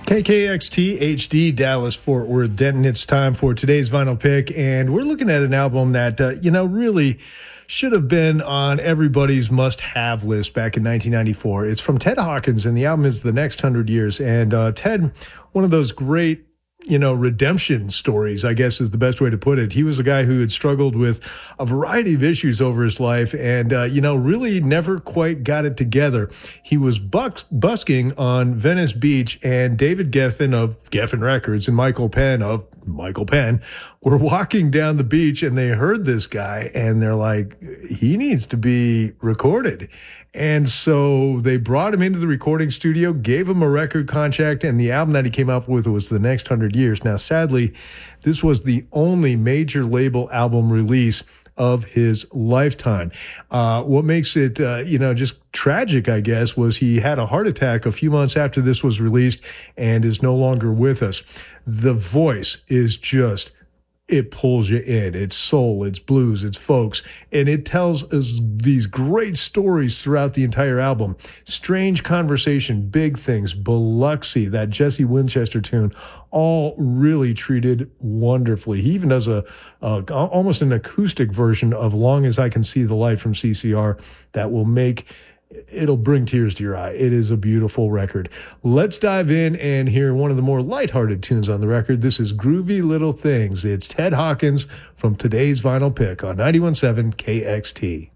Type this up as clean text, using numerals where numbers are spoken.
KKXT HD Dallas Fort Worth Denton. It's time for today's vinyl pick, and we're looking at an album that really should have been on everybody's must-have list back in 1994. It's from Ted Hawkins, and the album is The Next 100 Years. And Ted, one of those great redemption stories, I guess is the best way to put it. He was a guy who had struggled with a variety of issues over his life and, really never quite got it together. He was busking on Venice Beach, and David Geffen of Geffen Records and Michael Penn of Michael Penn were walking down the beach, and they heard this guy, and they're like, he needs to be recorded. And so they brought him into the recording studio, gave him a record contract, and the album that he came up with was The Next 100 Years. Now, sadly, this was the only major label album release of his lifetime. What makes it, just tragic, I guess, was he had a heart attack a few months after this was released and is no longer with us. The voice is just... it pulls you in. It's soul, it's blues, it's folks, and it tells us these great stories throughout the entire album. Strange Conversation, Big Things, Biloxi, that Jesse Winchester tune, all really treated wonderfully. He even does a almost an acoustic version of Long As I Can See the Light from CCR that will it'll bring tears to your eye. It is a beautiful record. Let's dive in and hear one of the more lighthearted tunes on the record. This is Groovy Little Things. It's Ted Hawkins from today's vinyl pick on 91.7 KXT.